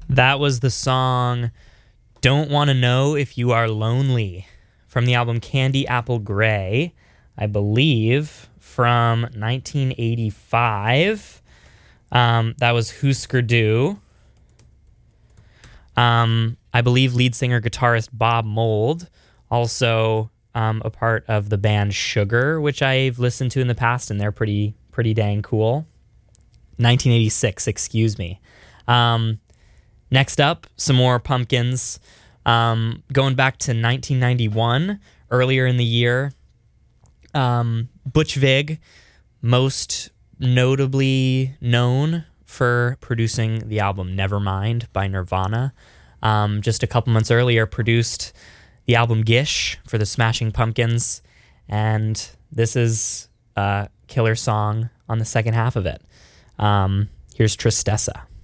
That was the song Don't Want to Know If You Are Lonely from the album Candy Apple Grey, I believe, from 1985. That was Husker Du. I believe lead singer guitarist Bob Mould, also a part of the band Sugar, which I've listened to in the past, and they're pretty dang cool. 1986, excuse me. Next up, some more Pumpkins. Going back to 1991, earlier in the year, Butch Vig, most notably known for producing the album Nevermind by Nirvana. Just a couple months earlier, produced the album Gish for the Smashing Pumpkins, and this is a killer song on the second half of it. Here's Tristessa.